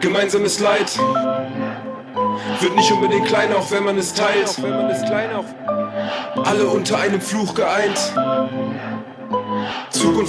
Gemeinsames Leid wird nicht unbedingt klein, auch wenn man es teilt. Alle unter einem Fluch geeint. Zug und